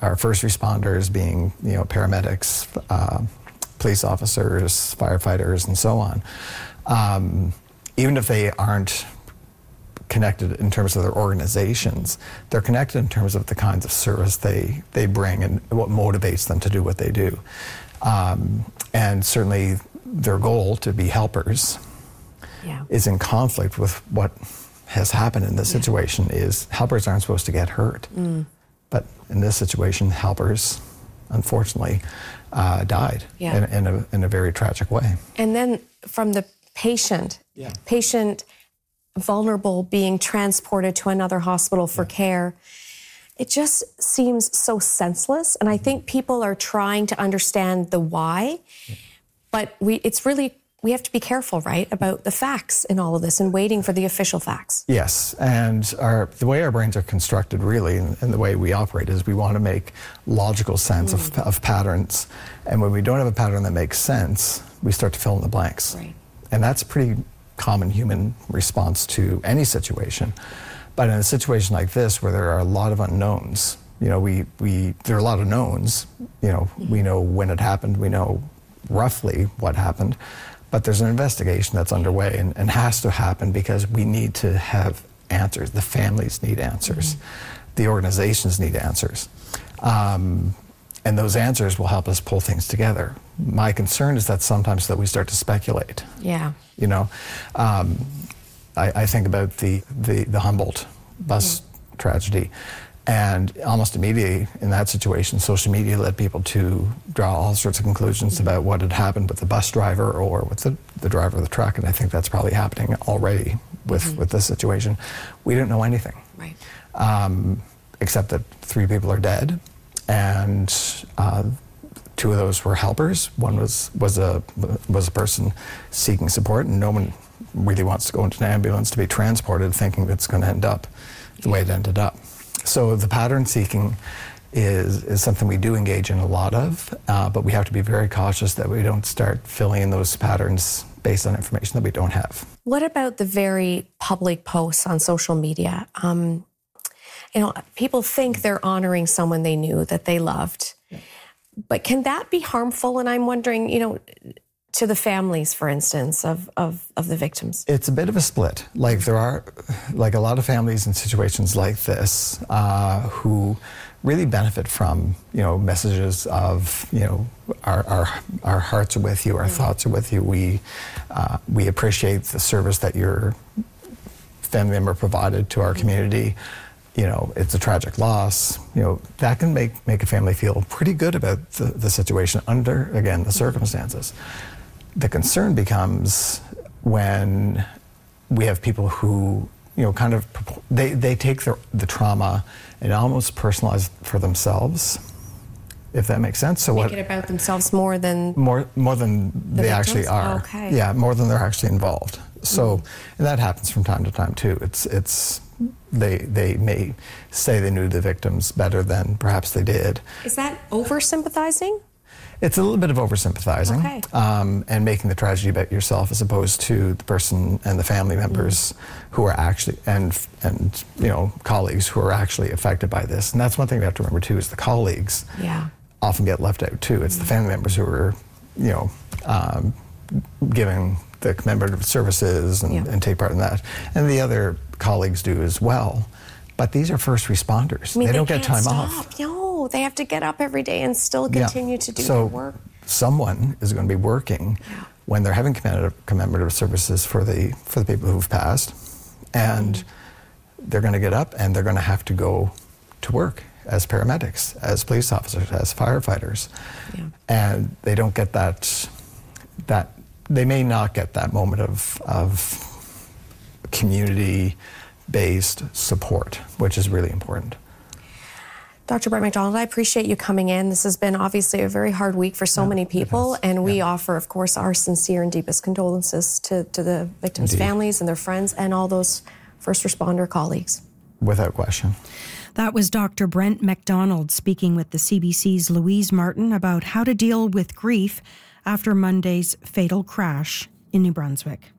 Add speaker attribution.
Speaker 1: our first responders being, paramedics, police officers, firefighters, and so on, even if they aren't connected in terms of their organizations, they're connected in terms of the kinds of service they bring and what motivates them to do what they do. And certainly their goal to be helpers is in conflict with what has happened in this situation. Is helpers aren't supposed to get hurt. But in this situation, helpers, unfortunately, died in a very tragic way.
Speaker 2: And then from the patient vulnerable being transported to another hospital for care, it just seems so senseless. And I think people are trying to understand the why, but we have to be careful, right, about the facts in all of this and waiting for the official facts.
Speaker 1: Yes, and the way our brains are constructed, really, and the way we operate is we want to make logical sense of patterns. And when we don't have a pattern that makes sense, we start to fill in the blanks.
Speaker 2: Right.
Speaker 1: And that's a pretty common human response to any situation. But in a situation like this, where there are a lot of unknowns, there are a lot of knowns. We know when it happened, we know roughly what happened, but there's an investigation that's underway and has to happen because we need to have answers. The families need answers. The organizations need answers. And those answers will help us pull things together. My concern is that sometimes that we start to speculate.
Speaker 2: Yeah.
Speaker 1: I think about the Humboldt bus tragedy, and almost immediately in that situation, social media led people to draw all sorts of conclusions about what had happened with the bus driver or with the driver of the truck, and I think that's probably happening already with this situation. We don't know anything,
Speaker 2: right?
Speaker 1: Except that 3 people are dead, and 2 of those were helpers. One was a person seeking support, and no one really wants to go into an ambulance to be transported thinking it's going to end up the way it ended up. So the pattern seeking is something we do engage in a lot of, but we have to be very cautious that we don't start filling in those patterns based on information that we don't have.
Speaker 2: What about the very public posts on social media? People think they're honoring someone they knew that they loved, but can that be harmful? And I'm wondering, to the families, for instance, of the victims?
Speaker 1: It's a bit of a split. There are, a lot of families in situations like this who really benefit from, messages of, our hearts are with you, our thoughts are with you. We appreciate the service that your family member provided to our community. It's a tragic loss. That can make a family feel pretty good about the situation under, again, the circumstances. The concern becomes when we have people who, they take the trauma and almost personalize it for themselves, if that makes sense. So
Speaker 2: make it about themselves more than
Speaker 1: they actually are.
Speaker 2: Okay.
Speaker 1: Yeah, more than they're actually involved. So, and that happens from time to time too. They may say they knew the victims better than perhaps they did.
Speaker 2: Is that over-sympathizing?
Speaker 1: It's a little bit of over-sympathizing, and making the tragedy about yourself as opposed to the person and the family members who are actually, and colleagues who are actually affected by this. And that's one thing we have to remember too, is the colleagues often get left out too. It's the family members who are, giving the commemorative services and take part in that. And the other colleagues do as well. But these are first responders. They don't get time off.
Speaker 2: No, they have to get up every day and still continue to do their work.
Speaker 1: Someone is going to be working when they're having commemorative services for the people who've passed, and they're going to get up and they're going to have to go to work as paramedics, as police officers, as firefighters, and they don't get that. They may not get that moment of community-based support, which is really important.
Speaker 2: Dr. Brent McDonald, I appreciate you coming in. This has been obviously a very hard week for so many people, and we offer, of course, our sincere and deepest condolences to the victims' families and their friends and all those first responder colleagues.
Speaker 1: Without question.
Speaker 3: That was Dr. Brent McDonald speaking with the CBC's Louise Martin about how to deal with grief after Monday's fatal crash in New Brunswick.